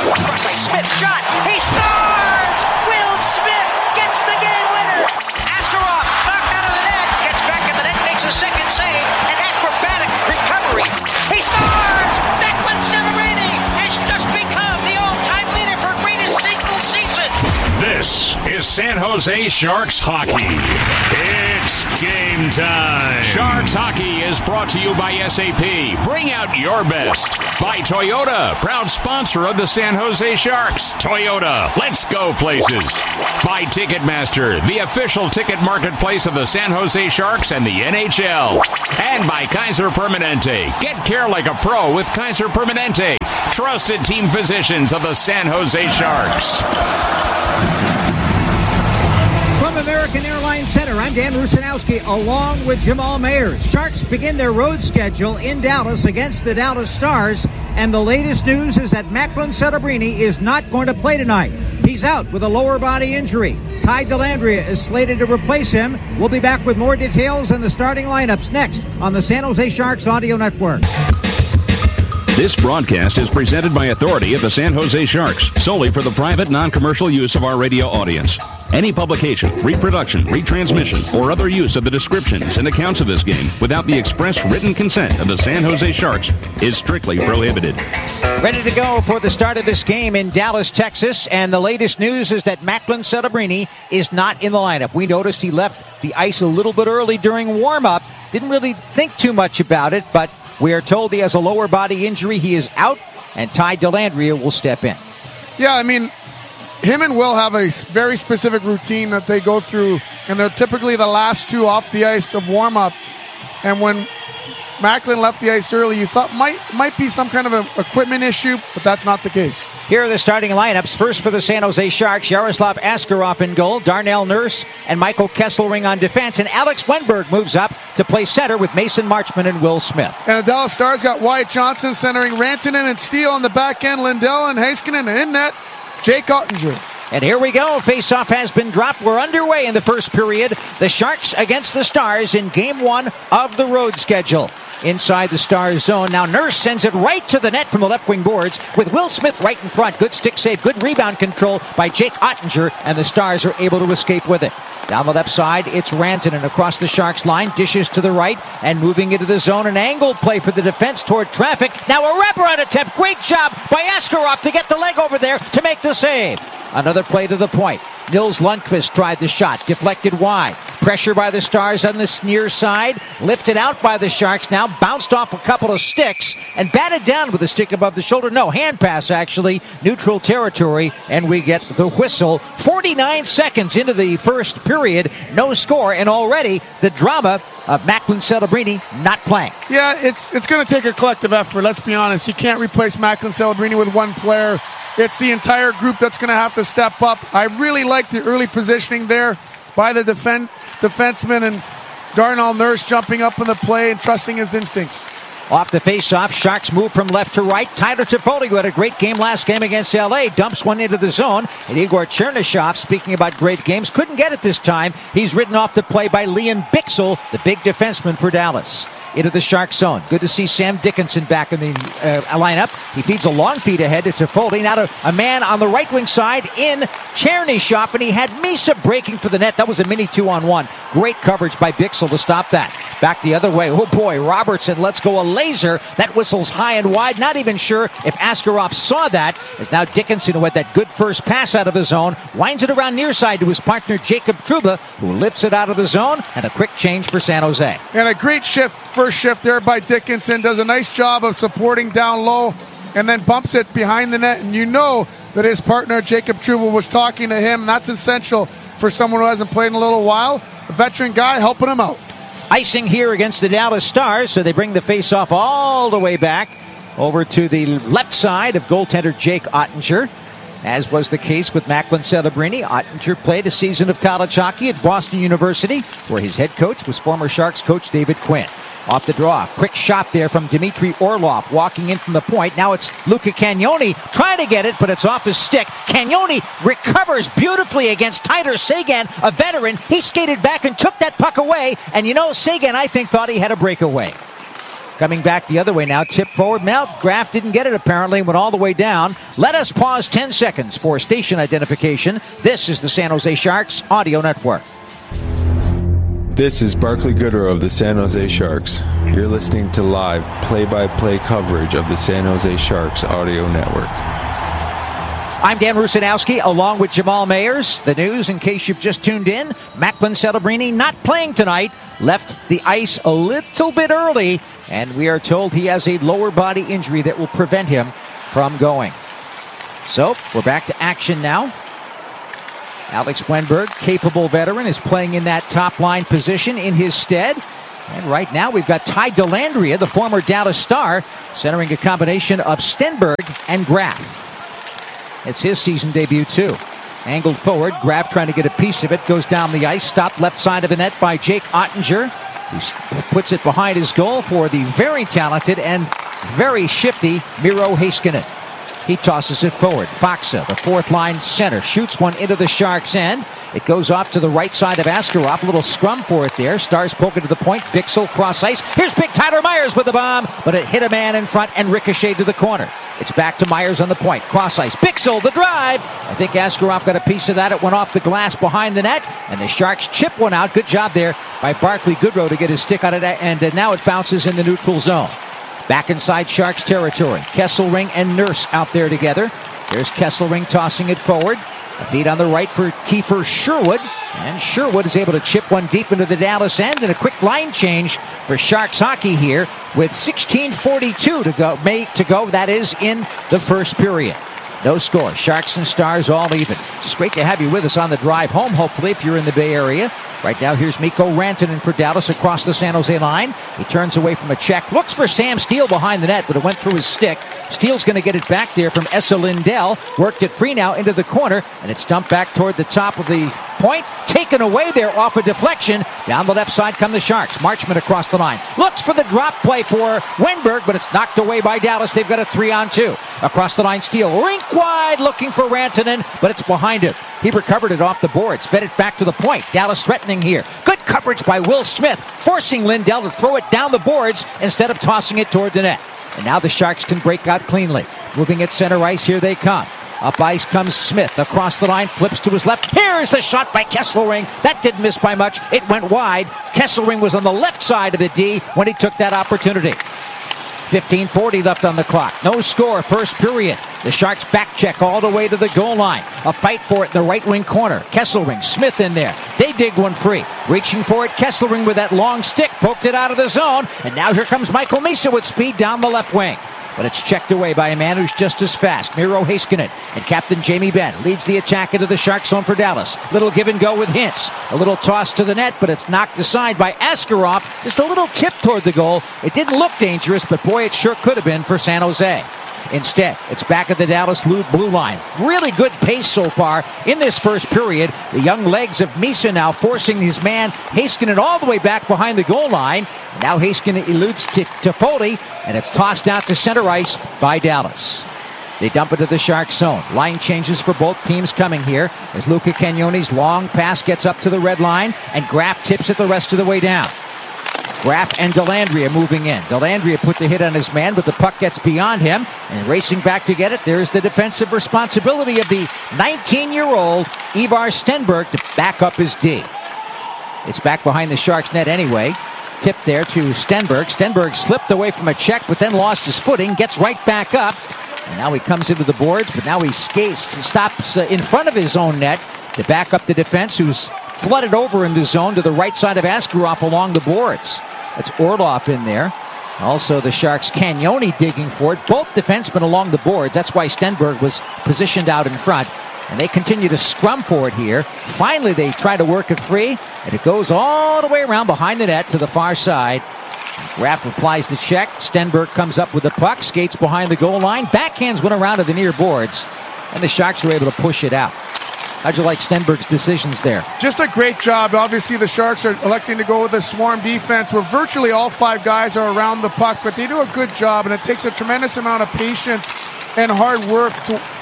Smith shot. He scores! Will Smith gets the game winner. Askarov knocked out of the net. Gets back in the net, makes a second save. An acrobatic recovery. He scores! Declan Celebrini has just become the all-time leader for greatest single season. This is San Jose Sharks hockey. It's game time. Sharks hockey is brought to you by SAP. Bring out your best. By Toyota, proud sponsor of the San Jose Sharks. Toyota, let's go places. By Ticketmaster, the official ticket marketplace of the San Jose Sharks and the NHL. And by Kaiser Permanente. Get care like a pro with Kaiser Permanente. Trusted team physicians of the San Jose Sharks. From American Airlines Center, I'm Dan Rusanowski along with Jamal Mayers. Sharks begin their road schedule in Dallas against the Dallas Stars. And the latest news is that Macklin Celebrini is not going to play tonight. He's out with a lower body injury. Ty Dellandrea is slated to replace him. We'll be back with more details and the starting lineups next on the San Jose Sharks Audio Network. This broadcast is presented by authority of the San Jose Sharks, solely for the private, non-commercial use of our radio audience. Any publication, reproduction, retransmission, or other use of the descriptions and accounts of this game without the express written consent of the San Jose Sharks is strictly prohibited. Ready to go for the start of this game in Dallas, Texas, and the latest news is that Macklin Celebrini is not in the lineup. We noticed he left the ice a little bit early during warm-up. Didn't really think too much about it, but we are told he has a lower body injury. He is out, and Ty Dellandrea will step in. Yeah, I mean, him and Will have a very specific routine that they go through, and they're typically the last two off the ice of warm-up. And when Macklin left the ice early, you thought might be some kind of an equipment issue, but that's not the case. Here are the starting lineups. First for the San Jose Sharks, Yaroslav Askarov in goal, Darnell Nurse and Michael Kesselring on defense, and Alex Wenberg moves up to play center with Mason Marchment and Will Smith. And the Dallas Stars got Wyatt Johnson centering Rantanen and Steele on the back end, Lindell and Heiskanen, and in net, Jake Ottinger. And here we go. Face-off has been dropped. We're underway in the first period. The Sharks against the Stars in Game 1 of the road schedule. Inside the Stars zone. Now Nurse sends it right to the net from the left wing boards with Will Smith right in front. Good stick save, good rebound control by Jake Ottinger, and the Stars are able to escape with it. Down the left side, it's Rantanen across the Sharks line, dishes to the right, and moving into the zone, an angled play for the defense toward traffic. Now a wraparound attempt. Great job by Askarov to get the leg over there to make the save. Another play to the point. Nils Lundqvist tried the shot, deflected wide. Pressure by the Stars on the near side, lifted out by the Sharks, now bounced off a couple of sticks and batted down with a stick above the shoulder. No, hand pass actually, neutral territory, and we get the whistle. 49 seconds into the first period, no score, and already the drama of Macklin Celebrini not playing. Yeah, it's going to take a collective effort, let's be honest. You can't replace Macklin Celebrini with one player. It's the entire group that's going to have to step up. I really like the early positioning there by the defenseman and Darnell Nurse jumping up in the play and trusting his instincts. Off the face-off, Sharks move from left to right. Tyler Toffoli, who had a great game last game against L.A., dumps one into the zone. And Igor Chernyshov, speaking about great games, couldn't get it this time. He's ridden off the play by Liam Bixel, the big defenseman for Dallas. Into the Shark zone. Good to see Sam Dickinson back in the lineup. He feeds a long feed ahead to Toffoli. Now to a man on the right wing side in Chernyshov, and he had Misa breaking for the net. That was a mini 2-on-1. Great coverage by Bixel to stop that. Back the other way. Oh boy, Robertson lets go a laser. That whistles high and wide. Not even sure if Askarov saw that. As now Dickinson, who had that good first pass out of the zone, winds it around near side to his partner Jacob Trouba, who lifts it out of the zone, and a quick change for San Jose. And a great first shift there by Dickinson. Does a nice job of supporting down low and then bumps it behind the net. And you know that his partner Jacob Trouba was talking to him. That's essential for someone who hasn't played in a little while. A veteran guy helping him out. Icing here against the Dallas Stars, so they bring the face-off all the way back over to the left side of goaltender Jake Ottinger. As was the case with Macklin Celebrini, Ottinger played a season of college hockey at Boston University, where his head coach was former Sharks coach David Quinn. Off the draw, quick shot there from Dmitry Orlov, walking in from the point. Now it's Luca Cagnoni trying to get it, but it's off his stick. Cagnoni recovers beautifully against Tyler Seguin, a veteran. He skated back and took that puck away, and you know, Seguin, I think, thought he had a breakaway. Coming back the other way now, tip forward. Graf didn't get it apparently, went all the way down. Let us pause 10 seconds for station identification. This is the San Jose Sharks Audio Network. This is Barclay Goodrow of the San Jose Sharks. You're listening to live play-by-play coverage of the San Jose Sharks Audio Network. I'm Dan Rusanowski, along with Jamal Mayers. The news, in case you've just tuned in, Macklin Celebrini not playing tonight. Left the ice a little bit early, and we are told he has a lower body injury that will prevent him from going. So, we're back to action now. Alex Wennberg, capable veteran, is playing in that top-line position in his stead. And right now, we've got Ty Dellandrea, the former Dallas Star, centering a combination of Stenberg and Graf. It's his season debut, too. Angled forward, Graf trying to get a piece of it, goes down the ice, stopped left side of the net by Jake Ottinger, who puts it behind his goal for the very talented and very shifty Miro Heiskanen. He tosses it forward. Faksa, the fourth line center, shoots one into the Sharks' end. It goes off to the right side of Askarov. A little scrum for it there. Stars poking to the point. Bixel cross ice. Here's big Tyler Myers with the bomb, but it hit a man in front and ricocheted to the corner. It's back to Myers on the point. Cross ice. Bixel, the drive. I think Askarov got a piece of that. It went off the glass behind the net, and the Sharks chip one out. Good job there by Barclay Goodrow to get his stick on it, and now it bounces in the neutral zone. Back inside Sharks territory. Kesselring and Nurse out there together. There's Kesselring tossing it forward. A feed on the right for Kiefer Sherwood. And Sherwood is able to chip one deep into the Dallas end. And a quick line change for Sharks hockey here with 16:42 to go. That is in the first period. No score. Sharks and Stars all even. Just great to have you with us on the drive home, hopefully, if you're in the Bay Area. Right now, here's Mikko Rantanen for Dallas across the San Jose line. He turns away from a check. Looks for Sam Steele behind the net, but it went through his stick. Steele's going to get it back there from Esa Lindell. Worked it free now into the corner, and it's dumped back toward the top of the point. Taken away there off a deflection. Down the left side come the Sharks. Marchment across the line. Looks for the drop play for Wennberg, but it's knocked away by Dallas. They've got a 3-on-2. Across the line, Steele. Rink wide looking for Rantanen, but it's behind him. He recovered it off the boards. Fed it back to the point. Dallas threatening here. Good coverage by Will Smith, forcing Lindell to throw it down the boards instead of tossing it toward the net. And now the Sharks can break out cleanly. Moving at center ice, here they come. Up ice comes Smith. Across the line, flips to his left. Here's the shot by Kesselring. That didn't miss by much. It went wide. Kesselring was on the left side of the D when he took that opportunity. 15:40 left on the clock. No score, first period. The Sharks back check all the way to the goal line. A fight for it in the right wing corner. Kesselring, Smith in there. They dig one free. Reaching for it, Kesselring with that long stick. Poked it out of the zone. And now here comes Michael Misa with speed down the left wing. But it's checked away by a man who's just as fast, Miro Heiskanen. And Captain Jamie Benn leads the attack into the Sharks zone for Dallas. Little give and go with Hintz. A little toss to the net, but it's knocked aside by Askarov. Just a little tip toward the goal. It didn't look dangerous, but boy, it sure could have been for San Jose. Instead, it's back at the Dallas blue line. Really good pace so far in this first period. The young legs of Misa now forcing his man Heiskanen all the way back behind the goal line. Now Heiskanen eludes to Foley, and it's tossed out to center ice by Dallas. They dump it to the Sharks zone. Line changes for both teams coming here as Luca Cagnone's long pass gets up to the red line, and Graf tips it the rest of the way down. Graf and Dellandrea moving in. Dellandrea put the hit on his man, but the puck gets beyond him. And racing back to get it, there's the defensive responsibility of the 19-year-old Ivar Stenberg to back up his D. It's back behind the Sharks net anyway. Tip there to Stenberg. Stenberg slipped away from a check, but then lost his footing. Gets right back up. And now he comes into the boards, but now he stops in front of his own net to back up the defense, who's flooded over in the zone to the right side of Askarov along the boards. It's Orlov in there. Also the Sharks' Cagnoni digging for it. Both defensemen along the boards. That's why Stenberg was positioned out in front. And they continue to scrum for it here. Finally, they try to work it free. And it goes all the way around behind the net to the far side. Graf applies the check. Stenberg comes up with the puck. Skates behind the goal line. Backhands went around to the near boards. And the Sharks were able to push it out. How'd you like Stenberg's decisions there? Just a great job. Obviously, the Sharks are electing to go with a swarm defense where virtually all five guys are around the puck, but they do a good job, and it takes a tremendous amount of patience and hard work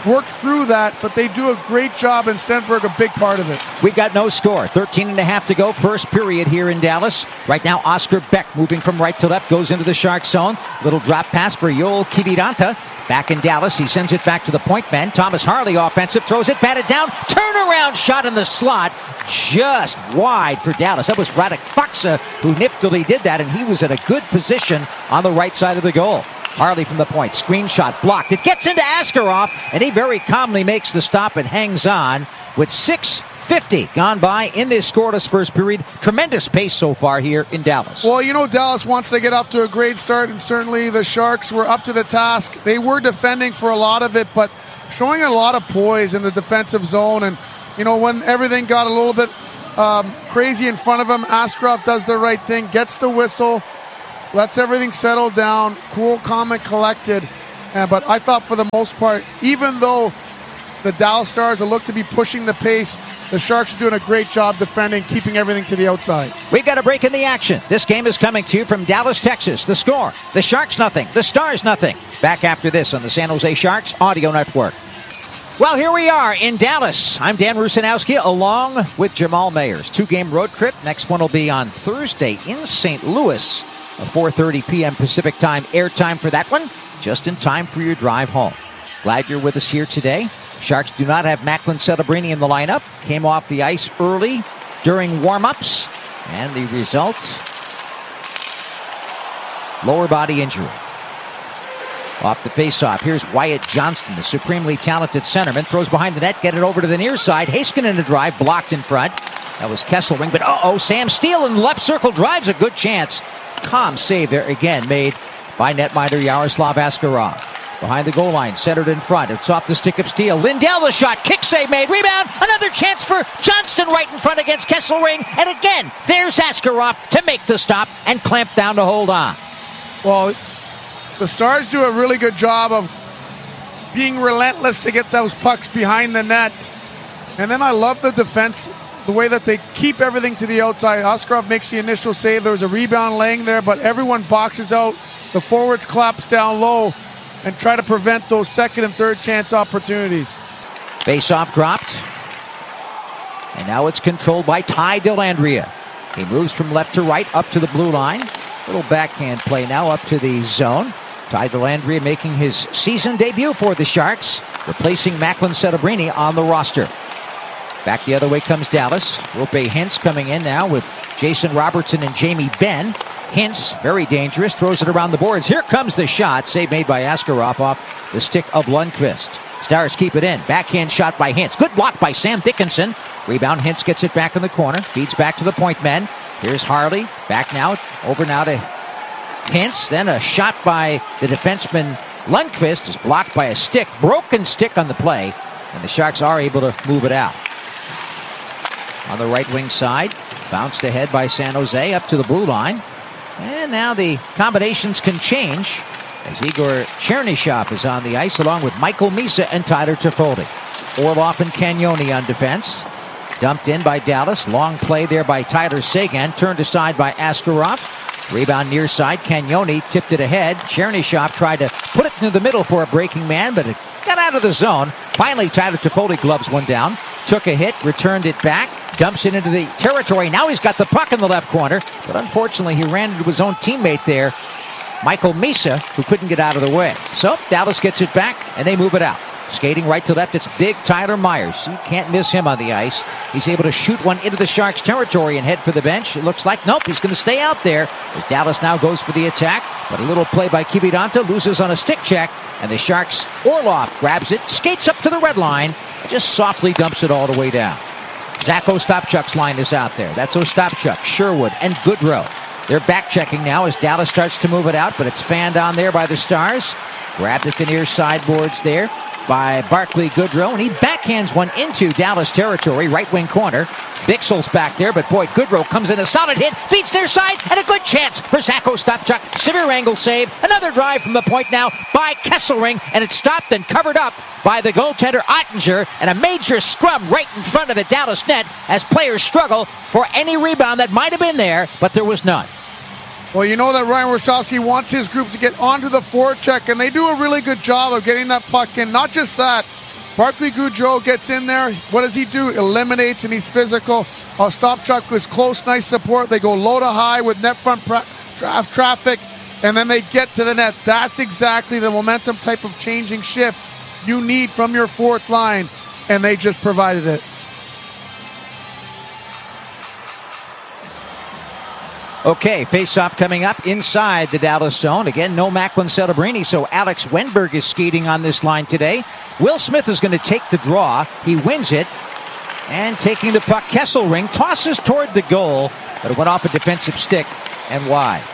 work through that, but they do a great job, and Stenberg a big part of it. We've got no score. 13.5 to go. First period here in Dallas. Right now, Oscar Beck moving from right to left, goes into the Shark zone. Little drop pass for Yoel Kiviranta. Back in Dallas, he sends it back to the point man. Thomas Harley offensive, throws it, batted down. Turnaround shot in the slot, just wide for Dallas. That was Radek Faksa who niftily did that, and he was in a good position on the right side of the goal. Harley from the point, screen shot blocked. It gets into Askarov, and he very calmly makes the stop and hangs on with 6:50 gone by in this scoreless first period. Tremendous pace so far here in Dallas. Well, you know, Dallas wants to get off to a great start, and certainly the Sharks were up to the task. They were defending for a lot of it, but showing a lot of poise in the defensive zone. And, you know, when everything got a little bit crazy in front of him, Askarov does the right thing, gets the whistle, lets everything settle down, cool, calm, and collected. But I thought for the most part, even though the Dallas Stars will look to be pushing the pace, the Sharks are doing a great job defending, keeping everything to the outside. We've got a break in the action. This game is coming to you from Dallas, Texas. The score, the Sharks nothing, the Stars nothing. Back after this on the San Jose Sharks Audio Network. Well, here we are in Dallas. I'm Dan Rusanowski along with Jamal Mayers. 2-game road trip. Next one will be on Thursday in St. Louis. A 4:30 p.m. Pacific time airtime for that one. Just in time for your drive home. Glad you're with us here today. Sharks do not have Macklin Celebrini in the lineup. Came off the ice early during warm-ups. And the result, lower body injury. Off the face-off, here's Wyatt Johnston, the supremely talented centerman. Throws behind the net, get it over to the near side. Heiskanen a drive, blocked in front. That was Kesselring, but Sam Steele in the left circle drives a good chance. Calm save there again made by netminder Yaroslav Askarov. Behind the goal line, centered in front. It's off the stick of Steele. Lindell the shot, kick save made, rebound. Another chance for Johnston right in front against Kesselring. And again, there's Askarov to make the stop and clamp down to hold on. Well, the Stars do a really good job of being relentless to get those pucks behind the net. And then I love the defense, the way that they keep everything to the outside. Askarov makes the initial save. There was a rebound laying there, but everyone boxes out. The forwards collapse down low and try to prevent those second and third chance opportunities. Face-off dropped. And now it's controlled by Ty Dellandrea. He moves from left to right up to the blue line. Little backhand play now up to the zone. Ty Dellandrea making his season debut for the Sharks, replacing Macklin Celebrini on the roster. Back the other way comes Dallas. Roope Hintz coming in now with Jason Robertson and Jamie Benn. Hintz, very dangerous, throws it around the boards. Here comes the shot. Save made by Askarov off the stick of Lundqvist. Stars keep it in. Backhand shot by Hintz. Good block by Sam Dickinson. Rebound, Hintz gets it back in the corner. Feeds back to the point men. Here's Harley. Back now, over now to Hintz. Then a shot by the defenseman Lundqvist is blocked by a stick. Broken stick on the play. And the Sharks are able to move it out. On the right wing side, bounced ahead by San Jose up to the blue line. And now the combinations can change as Igor Chernyshov is on the ice along with Michael Misa and Tyler Toffoli. Orlov and Cagnoni on defense. Dumped in by Dallas. Long play there by Tyler Seguin. Turned aside by Askarov. Rebound near side. Cagnoni tipped it ahead. Chernyshov tried to put it into the middle for a breaking man, but it got out of the zone. Finally, Tyler Toffoli gloves one down. Took a hit, returned it back. Dumps it into the territory. Now he's got the puck in the left corner. But unfortunately, he ran into his own teammate there, Michael Misa, who couldn't get out of the way. So Dallas gets it back, and they move it out. Skating right to left, it's big Tyler Myers. You can't miss him on the ice. He's able to shoot one into the Sharks' territory and head for the bench. It looks like, nope, he's going to stay out there as Dallas now goes for the attack. But a little play by Kiviranta, loses on a stick check, and the Sharks' Orlov grabs it, skates up to the red line, just softly dumps it all the way down. Zach Ostapchuk's line is out there. That's Ostapchuk, Sherwood, and Goodrow. They're back-checking now as Dallas starts to move it out, but it's fanned on there by the Stars. Grabbed at the near sideboards there by Barclay Goodrow, and he backhands one into Dallas territory, right wing corner. Bixel's back there, but boy, Goodrow comes in a solid hit, feeds near side, and a good chance for Zach Ostapchuk. Severe angle save. Another drive from the point now by Kesselring, and it's stopped and covered up by the goaltender Ottinger, and a major scrum right in front of the Dallas net as players struggle for any rebound that might have been there, but there was none. Well, you know that Ryan Warsawski wants his group to get onto the forecheck, and they do a really good job of getting that puck in. Not just that, Barclay Goodrow gets in there. What does he do? Eliminates, and he's physical. Ostapchuk was close, nice support. They go low to high with net front traffic, and then they get to the net. That's exactly the momentum type of changing shift you need from your fourth line, and they just provided it. Okay, face-off coming up inside the Dallas zone. Again, no Macklin Celebrini, so Alex Wenberg is skating on this line today. Will Smith is going to take the draw. He wins it. And taking the puck, Kesselring tosses toward the goal, but it went off a defensive stick and wide.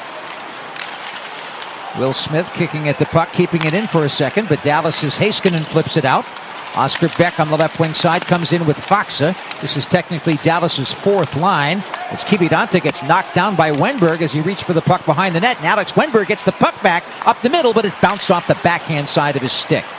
Will Smith kicking at the puck, keeping it in for a second, but Dallas's Heiskanen flips it out. Oscar Beck on the left wing side comes in with Faksa. This is technically Dallas's fourth line. As Kibidanta gets knocked down by Wenberg as he reached for the puck behind the net. And Alex Wenberg gets the puck back up the middle, but it bounced off the backhand side of his stick.